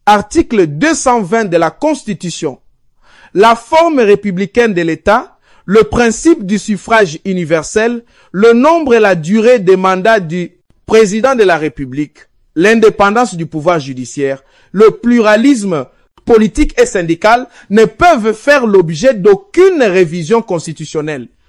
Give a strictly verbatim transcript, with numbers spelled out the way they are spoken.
article deux cent vingt de la Constitution, la forme républicaine de l'État, le principe du suffrage universel, le nombre et la durée des mandats du président de la République, l'indépendance du pouvoir judiciaire, le pluralisme politique et syndical ne peuvent faire l'objet d'aucune révision constitutionnelle.